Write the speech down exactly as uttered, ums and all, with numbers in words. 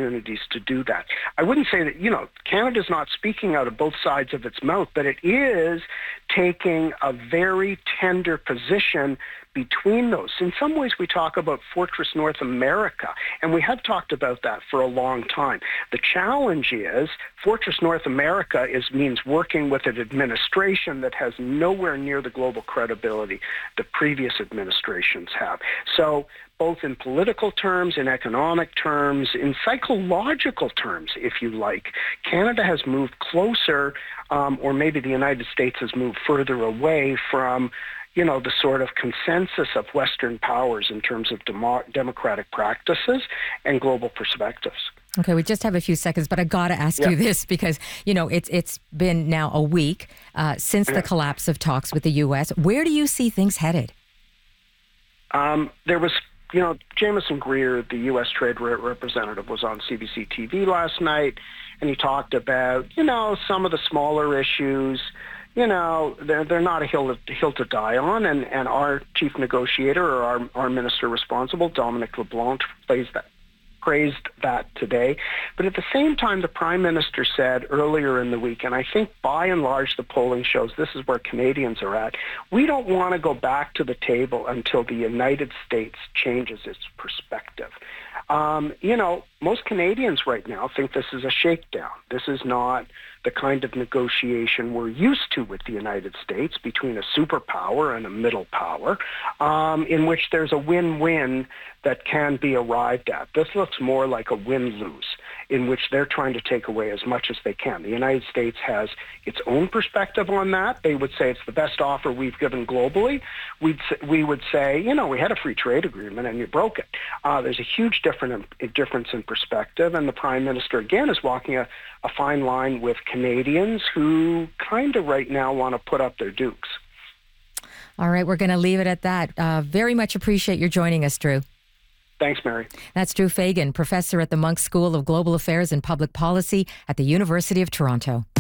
opportunities to do that. I wouldn't say that, you know, Canada's not speaking out of both sides of its mouth, but it is taking a very tender position between those. In some ways, we talk about Fortress North America, and we have talked about that for a long time. The challenge is Fortress North America is means working with an administration that has nowhere near the global credibility the previous administrations have. So both in political terms, in economic terms, in psychological terms, if you like, Canada has moved closer, um, or maybe the United States has moved further away from, you know, the sort of consensus of Western powers in terms of demo- democratic practices and global perspectives. Okay, we just have a few seconds, but I got to ask yeah. you this because, you know, it's it's been now a week uh, since yeah. the collapse of talks with the U S. Where do you see things headed? Um, there was, you know, Jameson Greer, the U S Trade Representative, was on C B C T V last night, and he talked about, you know, some of the smaller issues. You know, they're, they're not a hill to, hill to die on, and, and our chief negotiator or our, our minister responsible, Dominic LeBlanc, plays that, praised that today. But at the same time, the Prime Minister said earlier in the week, and I think by and large the polling shows this is where Canadians are at, we don't want to go back to the table until the United States changes its perspective. Um, you know, most Canadians right now think this is a shakedown. This is not the kind of negotiation we're used to with the United States between a superpower and a middle power, um, in which there's a win-win that can be arrived at. This looks more like a win-lose, in which they're trying to take away as much as they can. The United States has its own perspective on that. They would say it's the best offer we've given globally. We'd, we would say, you know, we had a free trade agreement and you broke it. Uh, there's a huge different, difference in perspective, and the Prime Minister, again, is walking a, a fine line with Canadians who kind of right now want to put up their dukes. All right, we're going to leave it at that. Uh, very much appreciate your joining us, Drew. Thanks, Mary. That's Drew Fagan, professor at the Munk School of Global Affairs and Public Policy at the University of Toronto.